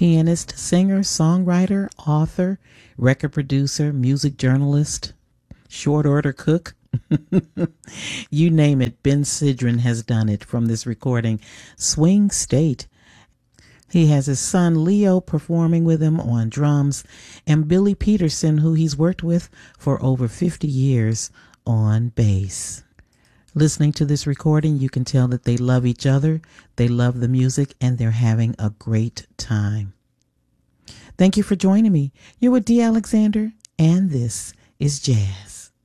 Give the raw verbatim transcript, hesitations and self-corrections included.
Pianist, singer, songwriter, author, record producer, music journalist, short order cook. You name it, Ben Sidran has done it from this recording, Swing State. He has his son Leo performing with him on drums, and Billy Peterson, who he's worked with for over fifty years, on bass. Listening to this recording, you can tell that they love each other, they love the music, and they're having a great time. Thank you for joining me. You're with Dee Alexander, and this is Jazz.